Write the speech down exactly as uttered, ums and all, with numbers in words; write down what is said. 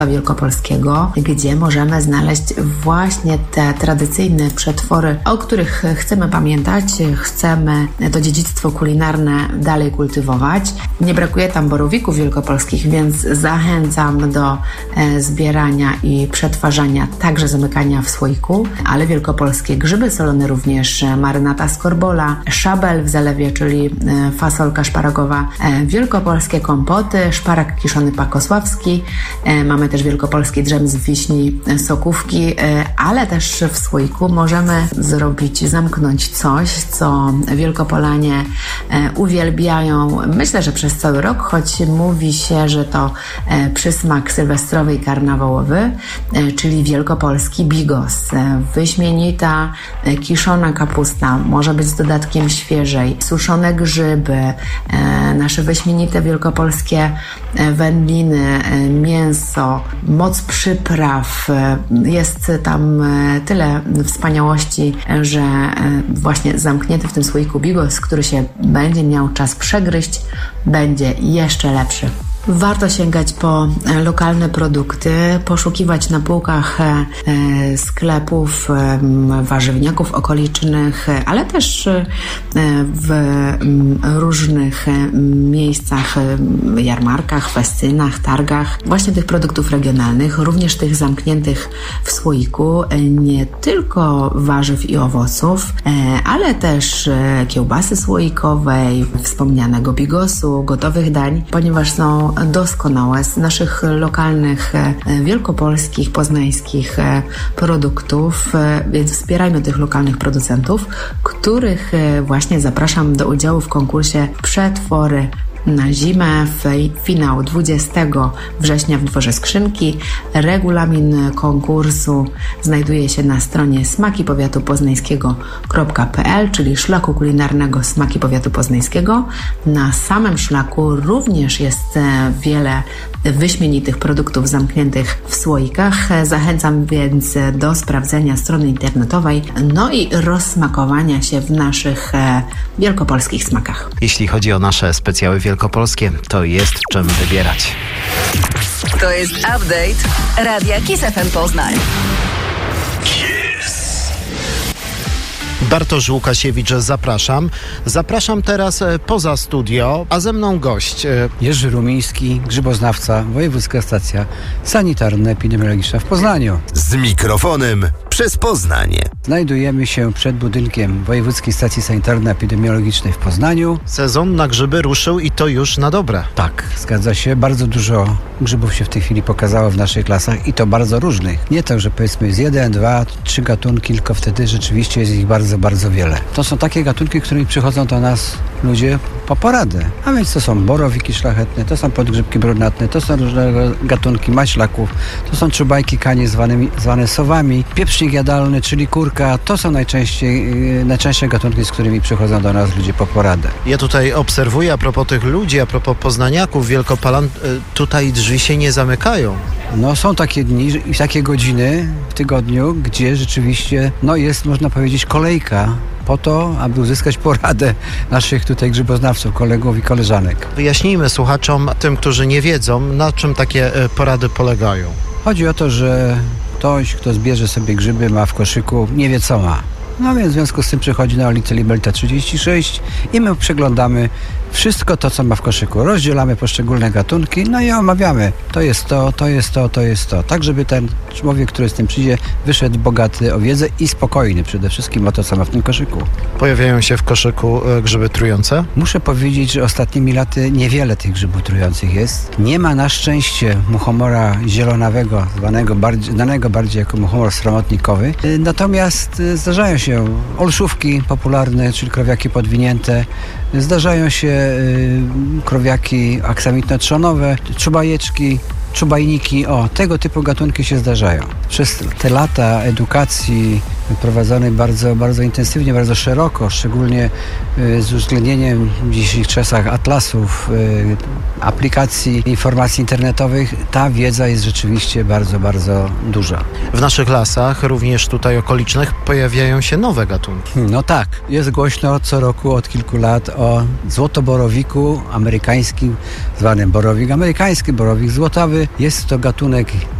wielkopolskiego, gdzie możemy znaleźć właśnie te tradycyjne przetwory, o których chcemy pamiętać, chcemy to dziedzictwo kulinarne dalej kultywować. Nie brakuje tam borowików wielkopolskich, więc zachęcam do e, zbierania i przetwarzania, także zamykania w słoiku, ale wielkopolskie grzyby solone również, marynata z korbola, szabel w zalewie, czyli e, fasolka szparagowa, e, wielkopolskie kompoty, szparak kiszony pakosławski, e, mamy też wielkopolski dżem z wiśni, sokówki, ale też w słoiku możemy zrobić, zamknąć coś, co Wielkopolanie uwielbiają, myślę, że przez cały rok, choć mówi się, że to przysmak sylwestrowy i karnawałowy, czyli wielkopolski bigos. Wyśmienita kiszona kapusta, może być z dodatkiem świeżej, suszone grzyby, nasze wyśmienite wielkopolskie wędliny, mięso, moc przypraw. Jest tam tyle wspaniałości, że właśnie zamknięty w tym słoiku bigos, który się będzie miał czas przegryźć, będzie jeszcze lepszy. Warto sięgać po lokalne produkty, poszukiwać na półkach sklepów, warzywniaków okolicznych, ale też w różnych miejscach, jarmarkach, festynach, targach, właśnie tych produktów regionalnych, również tych zamkniętych w słoiku, nie tylko warzyw i owoców, ale też kiełbasy słoikowej, wspomnianego bigosu, gotowych dań, ponieważ są doskonałe z naszych lokalnych, wielkopolskich, poznańskich produktów, więc wspierajmy tych lokalnych producentów, których właśnie zapraszam do udziału w konkursie Przetwory na zimę, w finał dwudziestego września w Dworze Skrzynki. Regulamin konkursu znajduje się na stronie smaki powiatu poznańskiego kropka p l, czyli szlaku kulinarnego Smaki Powiatu Poznańskiego. Na samym szlaku również jest wiele wyśmienitych produktów zamkniętych w słoikach. Zachęcam więc do sprawdzenia strony internetowej, no i rozsmakowania się w naszych wielkopolskich smakach. Jeśli chodzi o nasze specjały wielkopolskie, to jest czym wybierać. To jest update Radia Kiss F M Poznań. Bartosz Łukasiewicz, zapraszam. Zapraszam teraz poza studio, a ze mną gość. Jerzy Rumiński, grzyboznawca, Wojewódzka Stacja Sanitarno-Epidemiologiczna w Poznaniu. Z mikrofonem przez Poznanie. Znajdujemy się przed budynkiem Wojewódzkiej Stacji Sanitarno-Epidemiologicznej w Poznaniu. Sezon na grzyby ruszył i to już na dobre. Tak, zgadza się. Bardzo dużo grzybów się w tej chwili pokazało w naszych klasach i to bardzo różnych. Nie tak, że powiedzmy jest jeden, dwa, trzy gatunki, tylko wtedy rzeczywiście jest ich bardzo, bardzo wiele. To są takie gatunki, którymi przychodzą do nas ludzie po poradę. A więc to są borowiki szlachetne, to są podgrzybki brunatne, to są różnego gatunki maślaków, to są czubajki kanie zwanymi, zwane sowami, pieprznik jadalny, czyli kurka. To są najczęściej, najczęstsze gatunki, z którymi przychodzą do nas ludzie po poradę. Ja tutaj obserwuję a propos tych ludzi, a propos poznaniaków, Wielkopolan, tutaj drzwi się nie zamykają. No są takie dni i takie godziny w tygodniu, gdzie rzeczywiście no jest, można powiedzieć, kolejka po to, aby uzyskać poradę naszych tutaj grzyboznawców, kolegów i koleżanek. Wyjaśnijmy słuchaczom, tym, którzy nie wiedzą, na czym takie porady polegają. Chodzi o to, że ktoś, kto zbierze sobie grzyby, ma w koszyku, nie wie co ma. No więc w związku z tym przychodzi na ulicę Libelta trzydzieści sześć i my przeglądamy wszystko to, co ma w koszyku. Rozdzielamy poszczególne gatunki, no i omawiamy. To jest to, to jest to, to jest to. Tak, żeby ten człowiek, który z tym przyjdzie, wyszedł bogaty o wiedzę i spokojny przede wszystkim o to, co ma w tym koszyku. Pojawiają się w koszyku grzyby trujące? Muszę powiedzieć, że ostatnimi laty niewiele tych grzybów trujących jest. Nie ma na szczęście muchomora zielonawego, zwanego bardziej, znanego bardziej jako muchomor sromotnikowy. Natomiast zdarzają się olszówki popularne, czyli krowiaki podwinięte. Zdarzają się y, krowiaki aksamitno-trzonowe, czubajeczki, czubajniki. O, tego typu gatunki się zdarzają. Przez te lata edukacji prowadzony bardzo, bardzo intensywnie, bardzo szeroko, szczególnie z uwzględnieniem w dzisiejszych czasach atlasów, aplikacji informacji internetowych. Ta wiedza jest rzeczywiście bardzo, bardzo duża. W naszych lasach, również tutaj okolicznych, pojawiają się nowe gatunki. No tak, jest głośno co roku od kilku lat o złotoborowiku amerykańskim, zwanym borowik amerykański, borowik złotowy. Jest to gatunek